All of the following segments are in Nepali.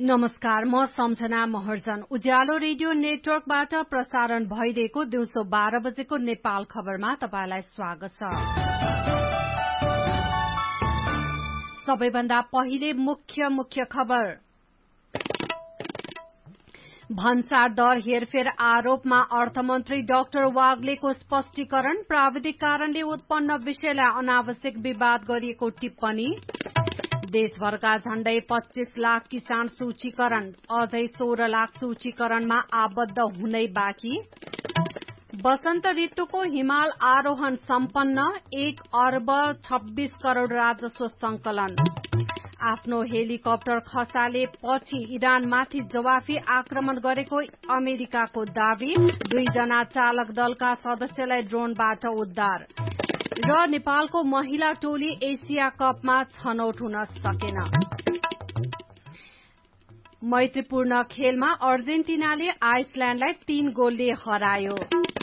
नमस्कार, म सम्झना महर्जन। उज्यालो रेडियो नेटवर्कबाट प्रसारण भइरहेको दिउँसो 12 बजेको नेपाल खबरमा तपाईलाई स्वागत छ। सबैभन्दा पहिले मुख्य खबर। भन्सार दर हेरफेर आरोपमा अर्थमन्त्री डाक्टर वाग्लेको स्पष्टीकरण, प्राविधिक कारणले उत्पन्न विषयलाई अनावश्यक विवाद गरिएको टिप्पणी, देशभरका झण्डै 25 लाख किसान सूचीकरण, अझै 16 लाख सूचीकरणमा आबद्ध हुनै बाँकी, वसन्त ऋतुको हिमाल आरोहण सम्पन्न, 1 अर्ब 26 करोड़ राजस्व संकलन, आफ्नो हेलिकप्टर खसाले पछि इरानमाथि जवाफी आक्रमण गरेको अमेरिकाको दावी, 2 जना चालक दलका सदस्यलाई ड्रोनबाट उद्धार र नेपालको महिला टोली एसिया कपमा छनौट हुन सकेन। मैत्रीपूर्ण खेलमा अर्जेन्टिनाले आइसल्याण्डलाई 3 गोलले हरायो।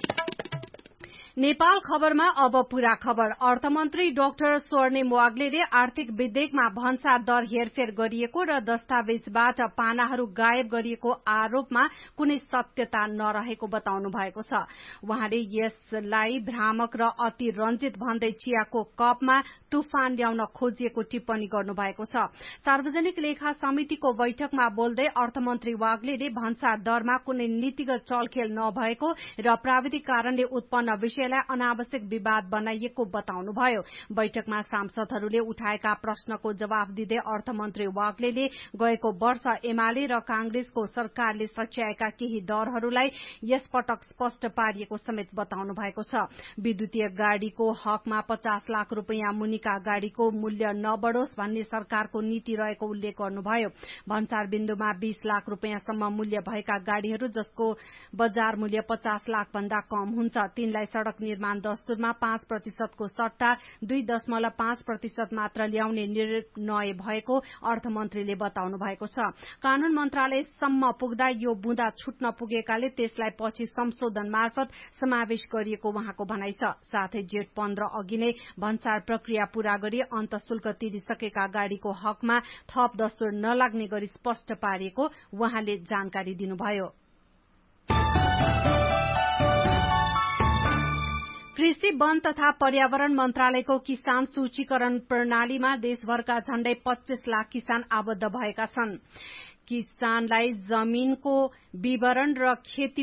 नेपाल खबरमा अब पूरा खबर। अर्थमन्त्री डाक्टर स्वर्णिम वाग्लेले आर्थिक विधेयकमा भन्सार दर हेरफेर गरिएको र दस्तावेजबाट पानाहरू गायब गरिएको आरोपमा कुनै सत्यता नरहेको बताउनु भएको छ। उहाँले यसलाई भ्रामक र अति रंजित भन्दै चियाको कपमा तुफान ल्याउन खोजिएको टिप्पणी गर्नुभएको छ। सार्वजनिक लेखा समितिको बैठकमा बोल्दै अर्थमन्त्री वाग्लेले भन्सार दरमा कुनै नीतिगत चलखेल नभएको र प्राविधिक कारणले उत्पन्न विषयलाई अनावश्यक विवाद बनाइएको बताउनुभयो। बैठकमा सांसदहरूले उठाएका प्रश्नको जवाफ दिँदै अर्थमन्त्री वाग्लेले गएको वर्ष एमाले र कांग्रेसको सरकारले सच्याएका केही दरहरूलाई यसपटक स्पष्ट पारिएको समेत बताउनु भएको छ। विद्युतीय गाड़ीको हकमा 50 लाख रुपियाँ मुनिका गाड़ीको मूल्य नबढोस् भन्ने सरकारको नीति रहेको उल्लेख गर्नुभयो। भन्सार बिन्दुमा 20 लाख रुपियाँसम्म मूल्य भएका गाड़ीहरू जसको बजार मूल्य 50 लाख भन्दा कम हुन्छ तिनलाई सड़क निर्माण दस्तुरमा 5% को सट्टा 2.5% मात्र ल्याउने निर्णय भएको अर्थमन्त्रीले बताउनु भएको छ। कानून मन्त्रालयसम्म पुग्दा यो बुँदा छुट्न पुगेकाले त्यसलाई पछि संशोधन मार्फत समावेश गरिएको उहाँको भनाइ छ। साथै जेठ 15 अघि नै भन्सार प्रक्रिया पूरा गरी अन्त शुल्क तिरिसकेका गाड़ीको हकमा थप दस्तुर नलाग्ने गरी स्पष्ट पारिएको उहाँले जानकारी दिनुभयो। कृषि वन तथा पर्यावरण मन्त्रालयको किसान सूचीकरण प्रणालीमा देशभरका झण्डै 25 लाख किसान आबद्ध भएका छन्। किसानलाई जमीनको विवरण र खेती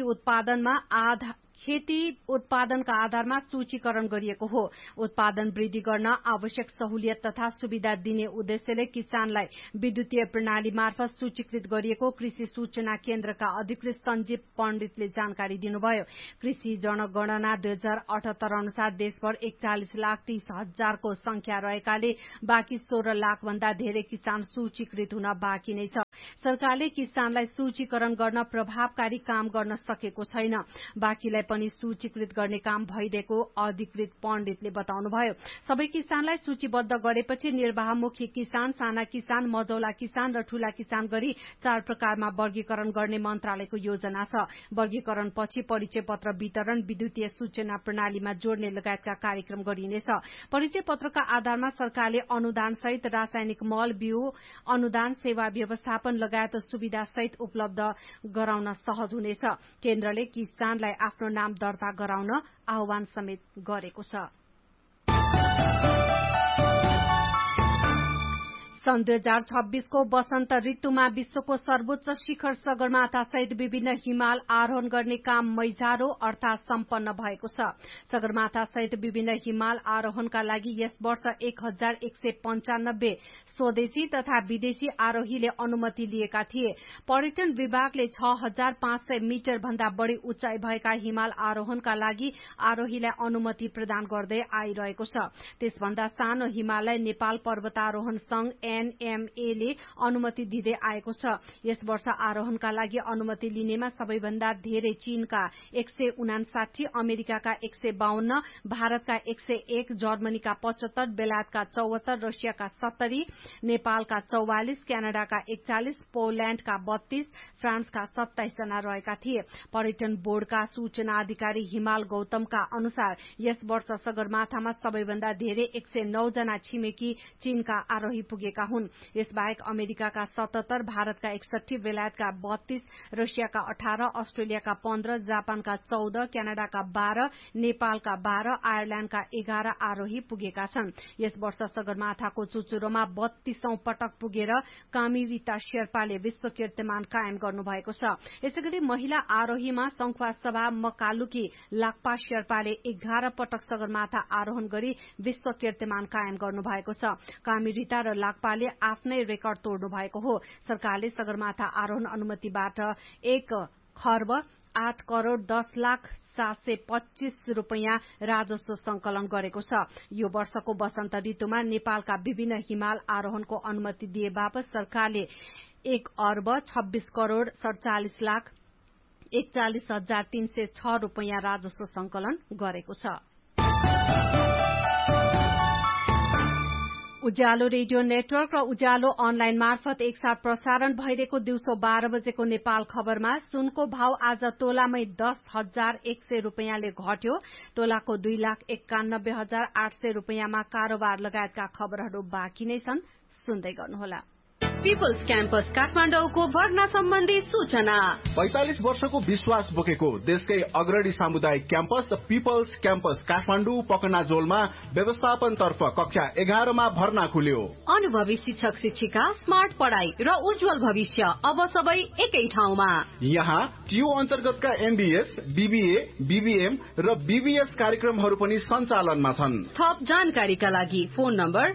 उत्पादनका आधारमा सूचीकरण गरिएको हो। उत्पादन वृद्धि गर्न आवश्यक सहुलियत तथा सुविधा दिने उद्देश्यले किसानलाई विद्युतीय प्रणाली मार्फत सूचीकृत गरिएको कृषि सूचना केन्द्रका अधिकृत सञ्जीव पण्डितले जानकारी दिनुभयो। कृषि जनगणना 2078 अनुसार देशभर 41,30,000 को संख्या रहेकाले बाँकी 16 लाख भन्दा धेरै किसान सूचीकृत हुन बाँकी नै छ। सरकारले किसानलाई सूचीकरण गर्न प्रभावकारी काम गर्न सकेको छैन। बाँकीलाई पनि सूचीकृत गर्ने काम भइरहेको अधिकृत पण्डितले बताउनुभयो। सबै किसानलाई सूचीबद्ध गरेपछि निर्वाहमुखी किसान, साना किसान, मझौला किसान र ठूला किसान गरी 4 प्रकारमा वर्गीकरण गर्ने मन्त्रालयको योजना छ। वर्गीकरण पछि परिचय पत्र वितरण, विद्युतीय सूचना प्रणालीमा जोड्ने लगायतका कार्यक्रम गरिनेछ। परिचय पत्रका आधारमा सरकारले अनुदान सहित रासायनिक मल, बिउ अनुदान, सेवा व्यवस्थापन लगायत सुविधा सहित उपलब्ध गराउन सहज हुनेछ। केन्द्रले किसानलाई आफ्नो नाम दर्ता गराउन आह्वान समेत गरेको छ। सन् 2026 को वसन्त ऋतुमा विश्वको सर्वोच्च शिखर सगरमाथा सहित विभिन्न हिमाल आरोहण गर्ने काम मैजारो अर्थात सम्पन्न भएको छ। सगरमाथा सहित विभिन्न हिमाल आरोहणका लागि यस वर्ष 1195 स्वदेशी तथा विदेशी आरोहीले अनुमति लिएका थिए। पर्यटन विभागले 6500 मिटर भन्दा बढ़ी उचाइ भएका हिमाल आरोहणका लागि आरोहीलाई अनुमति प्रदान गर्दै आइरहेको छ। त्यसभन्दा सानो हिमाललाई नेपाल पर्वतारोहण संघ NMA ले अनुमति दिँदै आएको छ। यस वर्ष आरोहणका लागि अनुमति लिनेमा सबैभन्दा धेरै चीनका 159, अमेरिकाका 152, भारतका 101, जर्मनीका 75, बेलायतका 74, रसियाका 70, नेपालका 44, क्यानाडाका 41, पोल्याण्डका 32, फ्रान्सका 27 जना रहेका थिए। पर्यटन बोर्डका सूचना अधिकारी हिमाल गौतमका अनुसार यस वर्ष सगरमाथामा सबैभन्दा धेरै 109 जना छिमेकी चीनका आरोही पुगेका हुन्। यसबाहेक अमेरिकाका 77, भारतका 61, बेलायतका 32, रसियाका 18, अस्ट्रेलियाका 15, जापानका 14, क्यानाडाका 12, नेपालका 12, आयरल्याण्डका 11 आरोही पुगेका छन्। यस वर्ष सगरमाथाको चुचुरोमा 32औं पटक पुगेर कामिरिता शेर्पाले विश्व कीर्तिमान कायम गर्नुभएको छ। यसैगरी महिला आरोहीमा संखुवासभा मकालुकी लाक्पा शेर्पाले 11 पटक सगरमाथा आरोहण गरी विश्व कीर्तिमान कायम गर्नुभएको छ। कामिरिता र लाक्पाले आफ्नै रेकर्ड तोड्नु भएको हो। सरकारले सगरमाथा आरोहण अनुमतिबाट 1,08,10,07,25 रुपैयाँ राजस्व संकलन गरेको छ। यो वर्षको वसन्त ऋतुमा नेपालका विभिन्न हिमाल आरोहणको अनुमति दिए बापत सरकारले 1,26,46,41,306 रुपैयाँ राजस्व संकलन गरेको छ। उज्यालो रेडियो नेटवर्क र उज्यालो अनलाइन मार्फत एकसाथ प्रसारण भइरहेको दिउँसो 12 बजेको नेपाल खबरमा सुनको भाव आज तोलामै 10,100 रुपैयाँले घट्यो। तोलाको 2,91,800 रुपैयाँमा कारोबार लगायतका खबरहरू बाँकी नै छन्। सुन्दै गर्नुहोला। पीपल्स क्याम्पस काठमाडौँको भर्ना सम्बन्धी सूचना। 45 वर्षको विश्वास बोकेको देशकै अग्रणी सामुदायिक क्याम्पस पीपल्स क्याम्पस काठमाडौँ पकनाजोलमा व्यवस्थापन तर्फ कक्षा 11 मा भर्ना खुल्यो। अनुभवी शिक्षक शिक्षिका, स्मार्ट पढाइ र उज्जवल भविष्य अब सबै एकै ठाउँमा। यहाँ टियु अन्तर्गतका एमबीएस, बीबीए, बीबीएम र बीबीएस कार्यक्रमहरू पनि सञ्चालनमा छन्। थप जानकारीका लागि फोन नम्बर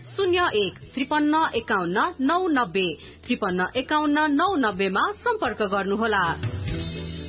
01-5351-990 5351-990 मा सम्पर्क गर्नुहोला।